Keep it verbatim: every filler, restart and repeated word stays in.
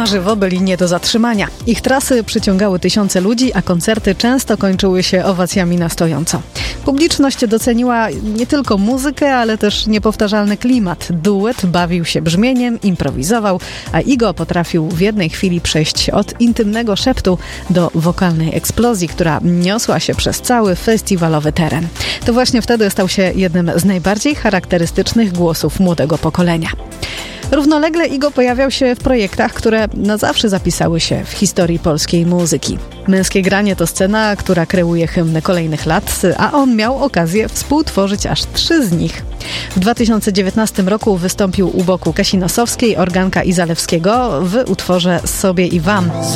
Na żywo byli nie do zatrzymania. Ich trasy przyciągały tysiące ludzi, a koncerty często kończyły się owacjami na stojąco. Publiczność doceniła nie tylko muzykę, ale też niepowtarzalny klimat. Duet bawił się brzmieniem, improwizował, a Igo potrafił w jednej chwili przejść od intymnego szeptu do wokalnej eksplozji, która niosła się przez cały festiwalowy teren. To właśnie wtedy stał się jednym z najbardziej charakterystycznych głosów młodego pokolenia. Równolegle Igo pojawiał się w projektach, które na zawsze zapisały się w historii polskiej muzyki. Męskie granie to scena, która kreuje hymny kolejnych lat, a on miał okazję współtworzyć aż trzy z nich. W dwa tysiące dziewiętnastym roku wystąpił u boku Kasi Nosowskiej, Organka i Zalewskiego w utworze Sobie i Wam.